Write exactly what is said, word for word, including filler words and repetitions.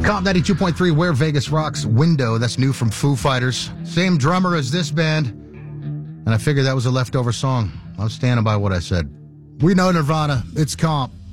Comp ninety-two point three, Where Vegas Rocks, Window. That's new from Foo Fighters. Same drummer as this band. And I figured that was a leftover song. I'm standing by what I said. We know Nirvana. It's Comp.